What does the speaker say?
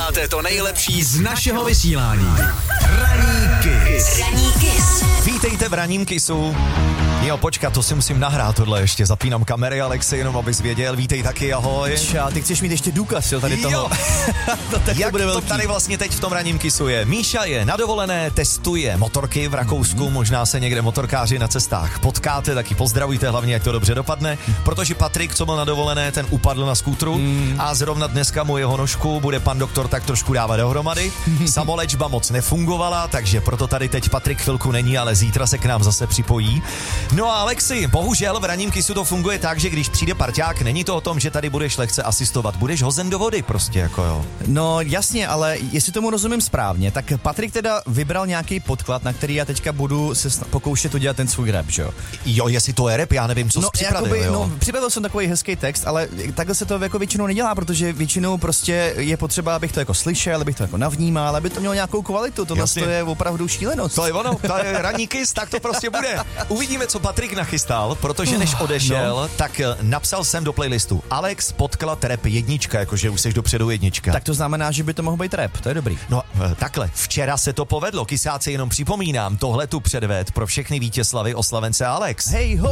Posloucháte to nejlepší z našeho vysílání. Ranní Kiss. Vítejte v Ranním Kissu. Jo, počkat, to si musím nahrát tohle ještě. Zapínám kamery, Alexi, jenom abys věděl. Vítej taky, ahoj. Ča, ty chceš mít ještě důkaz, jo, tady toho. Jo. Jak to tady vlastně teď v tom Ranním Kissu je? Míša je na dovolené, testuje motorky v Rakousku, možná se někde motorkáři na cestách potkáte, taky pozdravujte, hlavně jak to dobře dopadne, protože Patrik, co byl na dovolené, ten upadl na skútru a zrovna dneska mu jeho nožku bude pan doktor tak trošku dávat dohromady. Samolečba moc nefungovala, takže proto tady teď Patrik chvilku není, ale zítra se k nám zase připojí. No a Alexi, bohužel v Ranním Kissu to funguje tak, že když přijde parťák, není to o tom, že tady budeš lehce asistovat, budeš hozen do vody prostě, jako jo. No jasně, ale jestli tomu rozumím správně, tak Patrik teda vybral nějaký podklad, na který já teďka budu se pokoušet udělat ten svůj rap, že jo? Jo, jestli to je rap, já nevím, co jsi připravil, jo. No, připravil jsem takový hezký text, ale takhle se to jako většinou nedělá, protože většinou prostě je potřeba, abych to jako slyšel, abych to jako navnímal, aby to mělo nějakou kvalitu, tohle to je opravdu šílenost. To je ono, to je Ranní Kiss, tak to prostě bude. Uvidíme, co Patrik nachystal, protože než odešel, tak napsal jsem do playlistu Alex podklad rap jednička, jakože už jsi dopředu jednička. Tak to znamená, že by to mohl být rap, to je dobrý. No takhle, včera se to povedlo, Kisáci, jenom připomínám, tohle tu předved pro všechny Vítězslavy oslavence Alex. Hej ho!